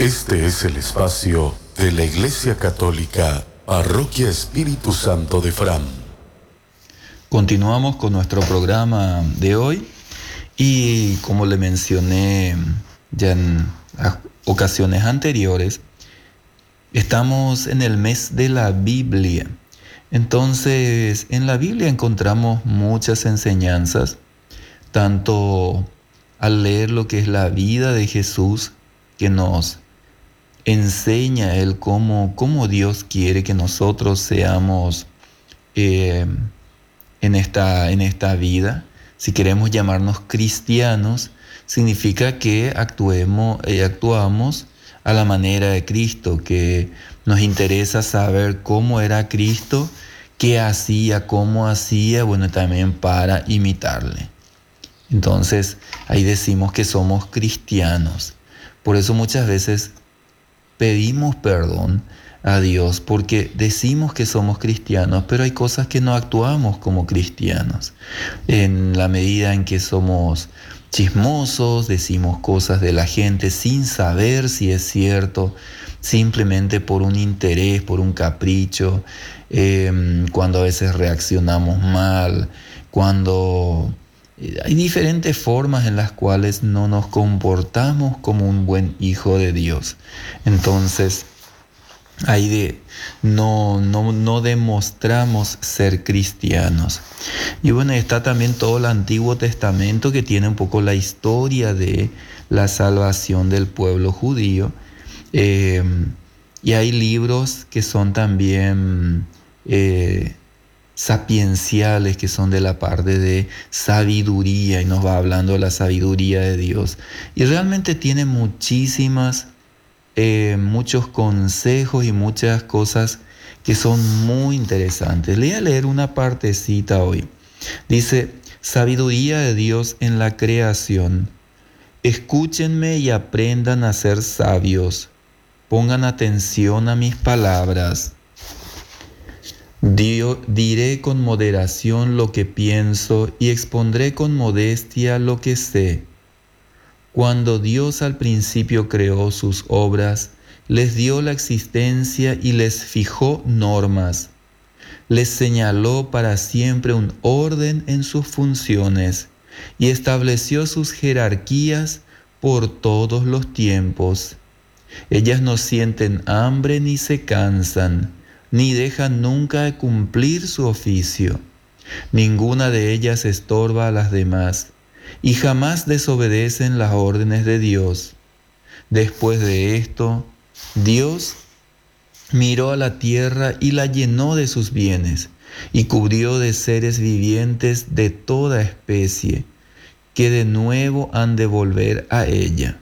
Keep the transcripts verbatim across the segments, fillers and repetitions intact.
Este es el espacio de la Iglesia Católica, Parroquia Espíritu Santo de Fran. Continuamos con nuestro programa de hoy y como le mencioné ya en ocasiones anteriores, estamos en el mes de la Biblia. Entonces, en la Biblia encontramos muchas enseñanzas, tanto al leer lo que es la vida de Jesús, que nos enseña Él cómo, cómo Dios quiere que nosotros seamos eh, en, esta, en esta vida. Si queremos llamarnos cristianos, significa que actuemos, eh, actuamos a la manera de Cristo, que nos interesa saber cómo era Cristo, qué hacía, cómo hacía, bueno, también para imitarle. Entonces, ahí decimos que somos cristianos. Por eso muchas veces pedimos perdón a Dios, porque decimos que somos cristianos, pero hay cosas que no actuamos como cristianos. En la medida en que somos chismosos, decimos cosas de la gente sin saber si es cierto, simplemente por un interés, por un capricho, eh, cuando a veces reaccionamos mal, cuando hay diferentes formas en las cuales no nos comportamos como un buen hijo de Dios. Entonces, ahí de, no, no, no demostramos ser cristianos. Y bueno, está también todo el Antiguo Testamento, que tiene un poco la historia de la salvación del pueblo judío. Eh, y hay libros que son también eh, sapienciales, que son de la parte de sabiduría, y nos va hablando de la sabiduría de Dios. Y realmente tiene muchísimas Eh, muchos consejos y muchas cosas que son muy interesantes. Le voy a leer una partecita hoy. Dice: sabiduría de Dios en la creación. Escúchenme y aprendan a ser sabios. Pongan atención a mis palabras. Dio, diré con moderación lo que pienso y expondré con modestia lo que sé. Cuando Dios al principio creó sus obras, les dio la existencia y les fijó normas. Les señaló para siempre un orden en sus funciones y estableció sus jerarquías por todos los tiempos. Ellas no sienten hambre ni se cansan, ni dejan nunca de cumplir su oficio. Ninguna de ellas estorba a las demás, y jamás desobedecen las órdenes de Dios. Después de esto, Dios miró a la tierra y la llenó de sus bienes, y cubrió de seres vivientes de toda especie, que de nuevo han de volver a ella.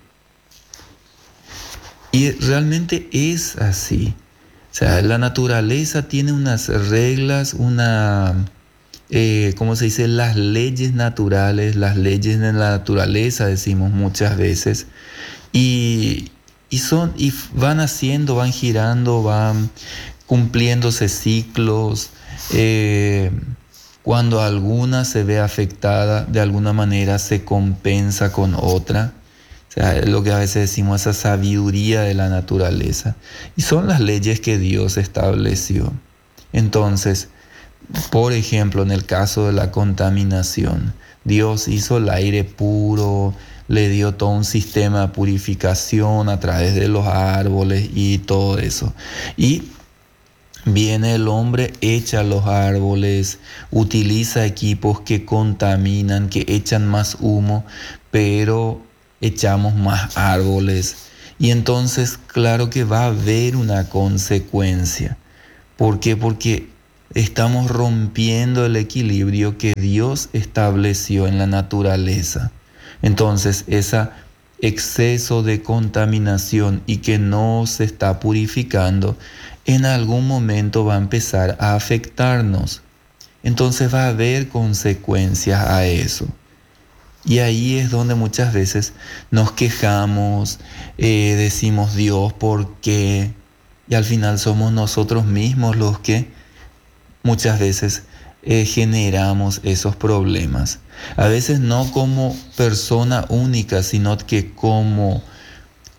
Y realmente es así. O sea, la naturaleza tiene unas reglas, una... Eh, ¿cómo se dice? Las leyes naturales, las leyes de la naturaleza, decimos muchas veces, y, y, son, y van haciendo, van girando, van cumpliéndose ciclos. Eh, cuando alguna se ve afectada, de alguna manera se compensa con otra. O sea, es lo que a veces decimos, esa sabiduría de la naturaleza. Y son las leyes que Dios estableció. Entonces, por ejemplo, en el caso de la contaminación, Dios hizo el aire puro, le dio todo un sistema de purificación a través de los árboles y todo eso. Y viene el hombre, echa los árboles, utiliza equipos que contaminan, que echan más humo, pero echamos más árboles. Y entonces, claro que va a haber una consecuencia. ¿Por qué? Porque estamos rompiendo el equilibrio que Dios estableció en la naturaleza. Entonces, ese exceso de contaminación y que no se está purificando, en algún momento va a empezar a afectarnos. Entonces va a haber consecuencias a eso. Y ahí es donde muchas veces nos quejamos, eh, decimos Dios, ¿por qué? Y al final somos nosotros mismos los que muchas veces eh, generamos esos problemas. A veces no como persona única, sino que como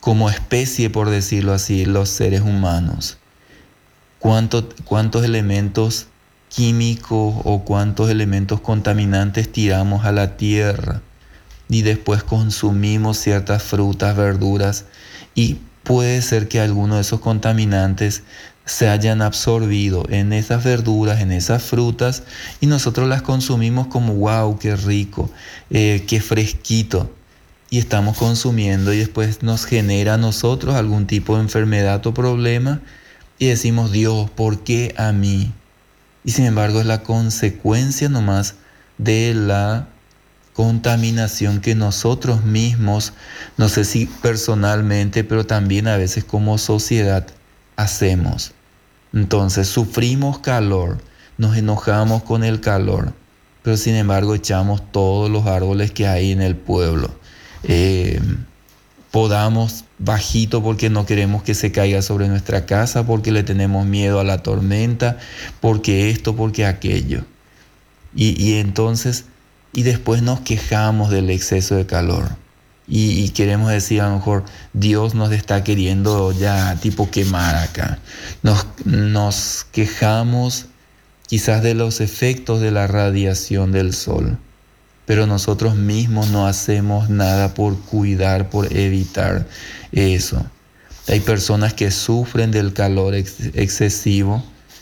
como especie, por decirlo así, los seres humanos. ¿Cuánto, cuántos elementos químicos o cuántos elementos contaminantes tiramos a la tierra? Y después consumimos ciertas frutas, verduras, y puede ser que algunos de esos contaminantes se hayan absorbido en esas verduras, en esas frutas, y nosotros las consumimos como wow, qué rico, eh, qué fresquito, y estamos consumiendo y después nos genera a nosotros algún tipo de enfermedad o problema y decimos, Dios, ¿por qué a mí? Y sin embargo es la consecuencia nomás de la contaminación que nosotros mismos, no sé si personalmente, pero también a veces como sociedad hacemos. Entonces sufrimos calor, nos enojamos con el calor, pero sin embargo echamos todos los árboles que hay en el pueblo. Eh, podamos bajito porque no queremos que se caiga sobre nuestra casa, porque le tenemos miedo a la tormenta, porque esto, porque aquello. Y, y entonces, y después nos quejamos del exceso de calor. Y, y queremos decir, a lo mejor, Dios nos está queriendo ya tipo quemar acá. Nos, nos quejamos quizás de los efectos de la radiación del sol, pero nosotros mismos no hacemos nada por cuidar, por evitar eso. Hay personas que sufren del calor ex excesivo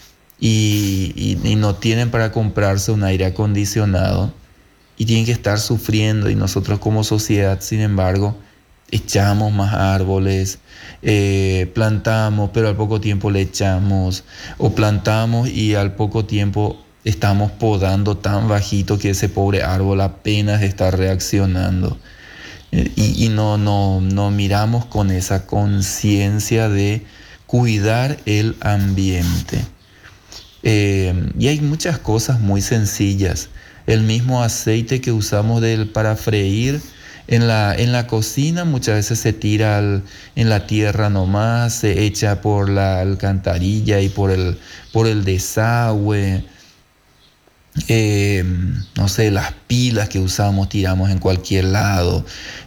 y, y, y no tienen para comprarse un aire acondicionado y tienen que estar sufriendo, y nosotros como sociedad, sin embargo, echamos más árboles, eh, plantamos, pero al poco tiempo le echamos, o plantamos y al poco tiempo estamos podando tan bajito que ese pobre árbol apenas está reaccionando. Y, y no, no, no miramos con esa conciencia de cuidar el ambiente. Eh, y hay muchas cosas muy sencillas. El mismo aceite que usamos del, para freír en la, en la cocina muchas veces se tira al, en la tierra nomás, se echa por la alcantarilla y por el, por el desagüe. Eh, no sé, las pilas que usamos tiramos en cualquier lado.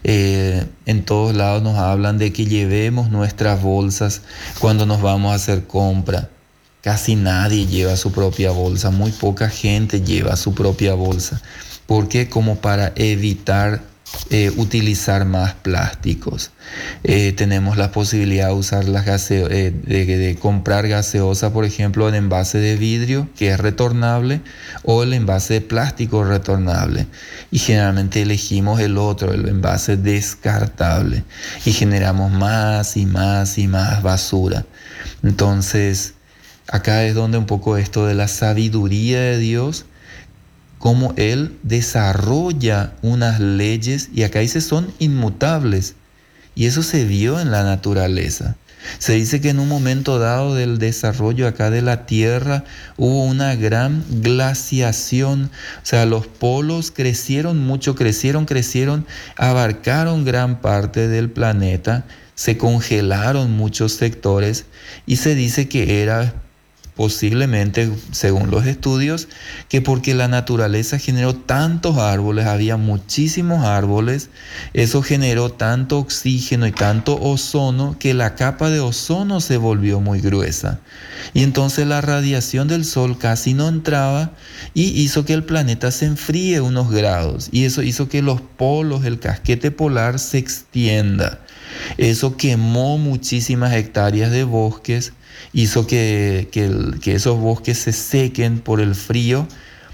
Eh, en todos lados nos hablan de que llevemos nuestras bolsas cuando nos vamos a hacer compra. Casi nadie lleva su propia bolsa, muy poca gente lleva su propia bolsa. ¿Por qué? Como para evitar eh, utilizar más plásticos. Eh, tenemos la posibilidad de usar las gaseo- eh, de, de comprar gaseosa, por ejemplo, en envase de vidrio, que es retornable, o el envase de plástico retornable. Y generalmente elegimos el otro, el envase descartable, y generamos más y más y más basura. Entonces, acá es donde un poco esto de la sabiduría de Dios, cómo Él desarrolla unas leyes, y acá dice son inmutables, y eso se vio en la naturaleza. Se dice que en un momento dado del desarrollo acá de la Tierra hubo una gran glaciación, o sea, los polos crecieron mucho, crecieron, crecieron, abarcaron gran parte del planeta, se congelaron muchos sectores, y se dice que era posiblemente, según los estudios, que porque la naturaleza generó tantos árboles, había muchísimos árboles, eso generó tanto oxígeno y tanto ozono que la capa de ozono se volvió muy gruesa. Y entonces la radiación del sol casi no entraba y hizo que el planeta se enfríe unos grados. Y eso hizo que los polos, el casquete polar, se extienda. Eso quemó muchísimas hectáreas de bosques, hizo que, que, el, que esos bosques se sequen por el frío.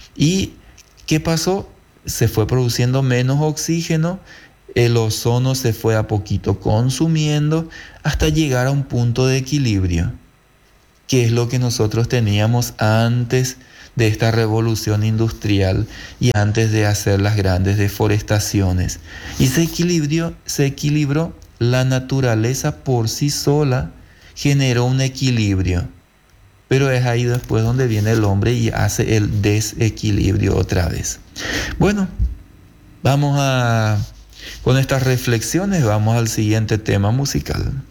¿Y qué pasó? Se fue produciendo menos oxígeno, el ozono se fue a poquito consumiendo hasta llegar a un punto de equilibrio, que es lo que nosotros teníamos antes de esta revolución industrial y antes de hacer las grandes deforestaciones. Y se equilibró, se equilibró la naturaleza por sí sola, generó un equilibrio, pero es ahí después donde viene el hombre y hace el desequilibrio otra vez. Bueno, vamos a, con estas reflexiones, vamos al siguiente tema musical.